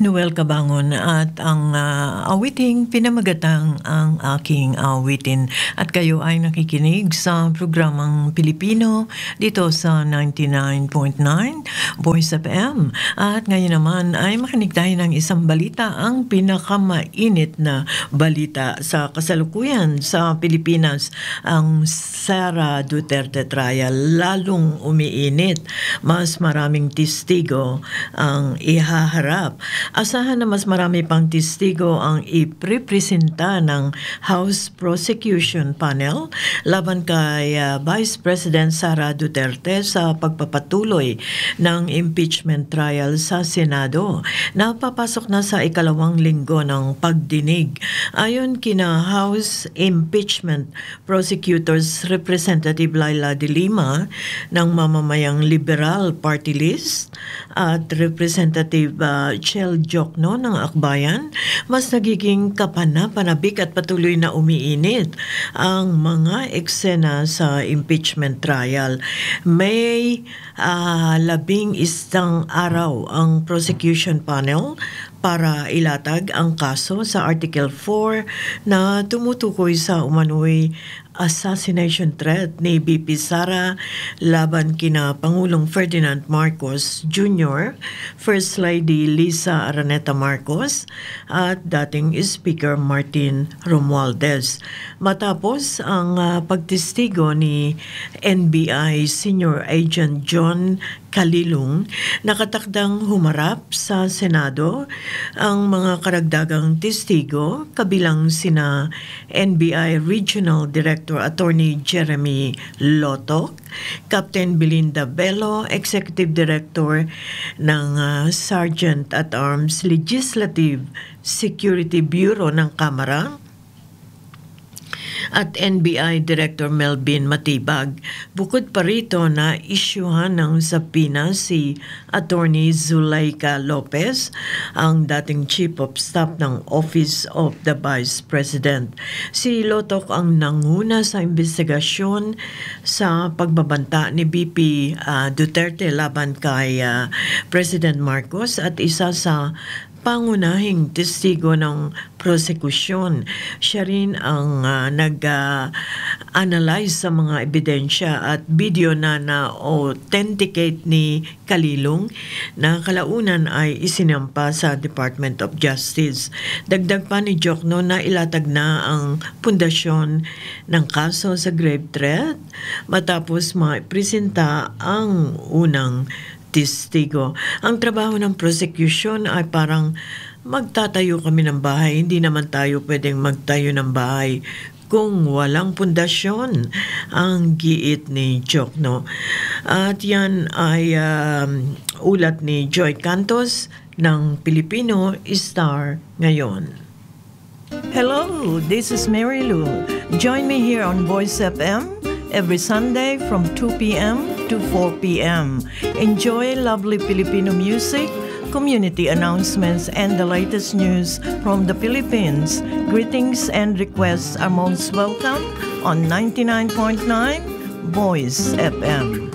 Noel Cabangon at ang awiting pinamagatang ang aking awitin. At kayo ay nakikinig sa programang Pilipino dito sa 99.9 Voice FM. At ngayon naman ay makinig tayo ng isang balita, ang pinakamainit na balita sa kasalukuyan sa Pilipinas. Ang Sara Duterte trial lalong umiinit. Mas maraming testigo ang ihaharap. Asahan na mas marami pang testigo ang iprepresenta ng House Prosecution Panel laban kay Vice President Sara Duterte sa pagpapatuloy ng impeachment trial sa Senado. Napapasok na sa ikalawang linggo ng pagdinig. Ayon kina House Impeachment Prosecutors Representative Laila de Lima ng mamamayang Liberal Party List at Representative Chel Jokno ng Akbayan, mas nagiging kapana-panabik at patuloy na umiinit ang mga eksena sa impeachment trial. May 11 araw ang prosecution panel para ilatag ang kaso sa Article 4 na tumutukoy sa umano'y assassination threat ni VP Sara laban kina Pangulong Ferdinand Marcos Jr., First Lady Lisa Araneta Marcos at dating Speaker Martin Romualdez. Matapos ang pagtestigo ni NBI Senior Agent John Kalilung, nakatakdang humarap sa Senado ang mga karagdagang testigo kabilang sina NBI Regional Director Attorney Jeremy Lotok, Captain Belinda Bello, Executive Director ng Sergeant at Arms Legislative Security Bureau ng Kamara, at NBI Director Melvin Matibag. Bukod pa rito na isyuhan ng subpoena si Attorney Zulaika Lopez, ang dating Chief of Staff ng Office of the Vice President. Si Lotok ang nanguna sa investigasyon sa pagbabanta ni BP Duterte laban kay President Marcos at isa sa pangunahing testigo ng prosekusyon. Siya rin ang nag-analyze sa mga ebidensya at video na na-authenticate ni Kalilung na kalaunan ay isinampa sa Department of Justice. Dagdag pa ni Jokno na ilatag na ang pundasyon ng kaso sa grave threat matapos maipresenta ang unang testigo. Ang trabaho ng prosecution ay parang magtatayo kami ng bahay. Hindi naman tayo pwedeng magtayo ng bahay kung walang pundasyon, ang giit ni Jokno. At yan ay ulat ni Joy Cantos ng Pilipino Star ngayon. Hello, this is Mary Lou. Join me here on Voice FM every Sunday from 2 p.m. to 4 p.m. Enjoy lovely Filipino music, community announcements, and the latest news from the Philippines. Greetings and requests are most welcome on 99.9 Voice FM.